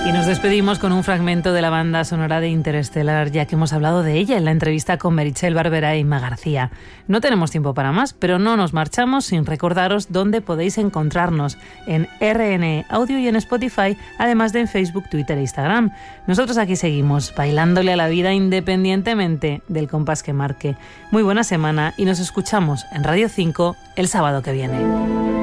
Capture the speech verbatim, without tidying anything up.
Y nos despedimos con un fragmento de la banda sonora de Interestelar, ya que hemos hablado de ella en la entrevista con Meritxell Barberá e Inma García. No tenemos tiempo para más, pero no nos marchamos sin recordaros dónde podéis encontrarnos, en R N E Audio y en Spotify, además de en Facebook, Twitter e Instagram. Nosotros aquí seguimos, bailándole a la vida independientemente del compás que marque. Muy buena semana y nos escuchamos en Radio cinco el sábado que viene.